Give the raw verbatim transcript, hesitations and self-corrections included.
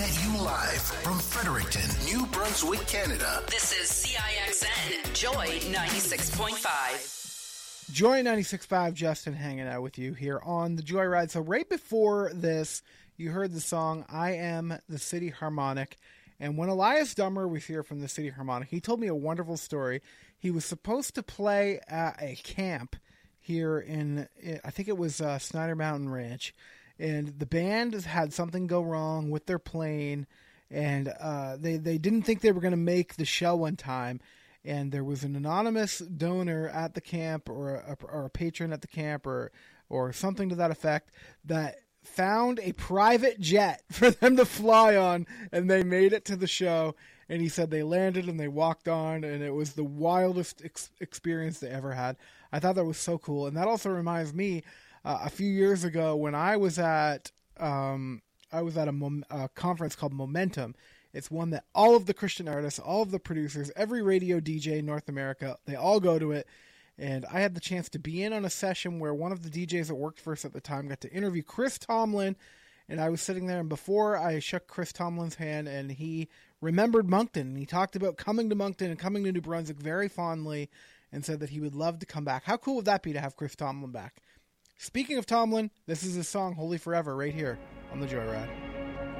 at you live from Fredericton, New Brunswick, Canada. This is C I X N, Joy ninety-six point five. Joy ninety-six point five, Justin hanging out with you here on the Joyride. So right before this, you heard the song I Am the City Harmonic. And when Elias Dummer was here from the City Harmonic, he told me a wonderful story. He was supposed to play at a camp here in, I think it was uh, Snyder Mountain Ranch. And the band had something go wrong with their plane. And uh, they, they didn't think they were going to make the show on time. And there was an anonymous donor at the camp or a, or a patron at the camp or or something to that effect that found a private jet for them to fly on, and they made it to the show. And he said they landed and they walked on, and it was the wildest ex- experience they ever had. I thought that was so cool. And that also reminds me uh, a few years ago when I was at um, I was at a, mom- a conference called Momentum. It's one that all of the Christian artists, all of the producers, every radio D J in North America, they all go to it. And I had the chance to be in on a session where one of the D Js that worked for us at the time got to interview Chris Tomlin. And I was sitting there, and before I shook Chris Tomlin's hand, and he remembered Moncton. And he talked about coming to Moncton and coming to New Brunswick very fondly and said that he would love to come back. How cool would that be to have Chris Tomlin back? Speaking of Tomlin, this is his song, Holy Forever, right here on The Joyride.